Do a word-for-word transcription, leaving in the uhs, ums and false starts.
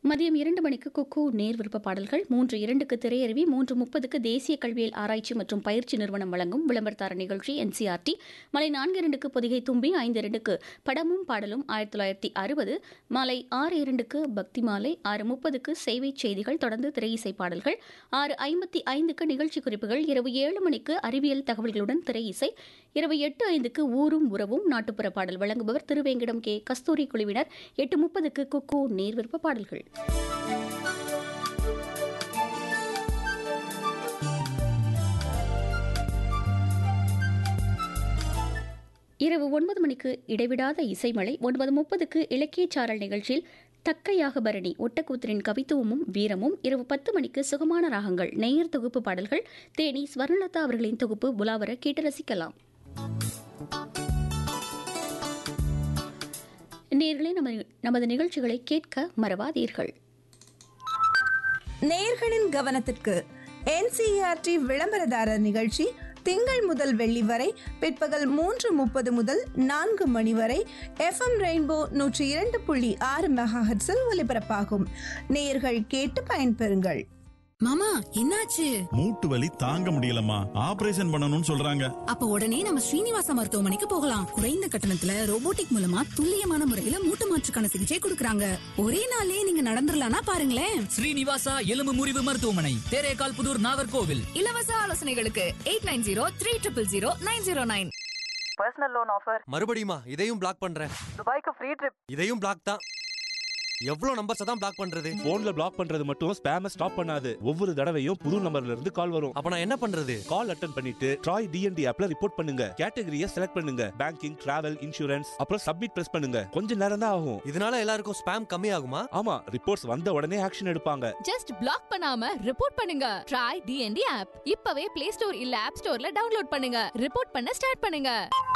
மதியம் இரண்டு மணிக்கு குக்கு நேர் விருப்ப பாடல்கள், மூன்று இரண்டுக்கு திரையருவி, மூன்று முப்பதுக்கு தேசிய கல்வியல் ஆராய்ச்சி மற்றும் பயிற்சி நிறுவனம் வழங்கும் விளம்பரத்தார நிகழ்ச்சி என்சிஆர்டி, மாலை நான்கு இரண்டுக்கு பொதிகை தும்பி, ஐந்து இரண்டுக்கு படமும் பாடலும் ஆயிரத்தி தொள்ளாயிரத்தி அறுபது, மாலை ஆறு இரண்டுக்கு பக்தி மாலை, ஆறு முப்பதுக்கு செய்தி செய்திகள், தொடர்ந்து திரையிசை பாடல்கள், ஆறு ஐம்பத்தி ஐந்துக்கு நிகழ்ச்சி குறிப்புகள், இரவு ஏழு மணிக்கு அறிவியல் தகவல்களுடன் திரையிசை, இரவு எட்டு ஐந்துக்கு ஊரும் உறவும் நாட்டுப்புற பாடல் வழங்குபவர் திருவேங்கிடம் கே கஸ்தூரி குழுவினர், எட்டு முப்பதுக்கு குக்கு நேர் விருப்ப பாடல்கள். இரவு ஒன்பது மணிக்கு இடைவிடாத இசைமலை, ஒன்பது முப்பதுக்கு இலக்கிய சாரல் நிகழ்ச்சியில் தக்கையாக பரணி ஒட்டக்கூத்தரின் கவித்துவமும் வீரமும், இரவு பத்து மணிக்கு சுகமான ராகங்கள் நேயர் தொகுப்பு பாடல்கள், தேனி ஸ்வர்ணலதா அவர்களின் தொகுப்பு புலாவர கேட்டு ரசிக்கலாம். நேயர்களே, நம்ம நமது நிகழ்ச்சிகளை கேட்க மறவாதீர்கள். நேயர்களின் கவனத்திற்கு என்சிஆர்டி விளம்பரதாரர் நிகழ்ச்சி திங்கள் முதல் வெள்ளி வரை பிற்பகல் மூன்று முப்பது முதல் நான்கு மணி வரை எஃப்எம் ரெயின்போ நூற்றி இரண்டு புள்ளி ஆறு மெகாஹெர்ட்ஸில் ஒலிபரப்பாகும். நேயர்கள் கேட்டு பயன்பெறுங்கள். மாமா, என்னாச்சு? மூட்டு வலி தாங்க முடியலம்மா, ஆபரேஷன் பண்ணணும்னு சொல்றாங்க. அப்ப உடனே நம்ம ஸ்ரீனிவாச மருத்துவமனைக்கு போகலாம். குறைந்த கட்டணத்துல ரோபோட்டிக் மூலமா துல்லியமான முறையில மூட்டு மாற்றுக்கான சிகிச்சை கொடுக்கறாங்க. ஒரே நாளே நீங்க நடந்துடலாம்னா பாருங்களேன். ஸ்ரீனிவாசா எலும்பு முறிவு மருத்துவமனை, தேரேகால் புதூர், நாகர்கோவில். இலவச ஆலோசனைகளுக்கு eight nine zero three triple zero nine zero nine. Personal loan offer. மறுபடியுமா? இதையும் பிளாக் பண்றேன். துபாய்க்கு ஃப்ரீ ட்ரிப். இதையும் பிளாக் தான். எவ்வளவு நம்பர்ஸ் தான் பிளாக் பண்றது? போன்ல பிளாக் பண்றது மட்டும் ஸ்பேம ஸ்டாப் பண்ணாது. ஒவ்வொரு தடவையும் புது நம்பர்ல இருந்து கால் வரும். அப்ப நான் என்ன பண்றது? கால் அட்டெண்ட் பண்ணிட்டு ட்ராய் டிஎன்டி ஆப்ல ரிப்போர்ட் பண்ணுங்க. கேட்டகரியை செலக்ட் பண்ணுங்க. பேங்கிங், டிராவல், இன்சூரன்ஸ், அப்புறம் சப்மிட் பிரஸ் பண்ணுங்க. கொஞ்ச நேரம் தான் ஆகும். இதனால எல்லாருக்கும் ஸ்பேம் கம்மி ஆகுமா? ஆமா, ரிப்போர்ட்ஸ் வந்த உடனே ஆக்ஷன் எடுப்பாங்க. ஜஸ்ட் பிளாக் பண்ணாம ரிப்போர்ட் பண்ணுங்க. ட்ராய் டிஎன்டி ஆப் இப்பவே பிளே ஸ்டோர் இல்ல ஆப் ஸ்டோர்ல டவுன்லோட் பண்ணுங்க. ரிப்போர்ட் பண்ண ஸ்டார்ட் பண்ணுங்க.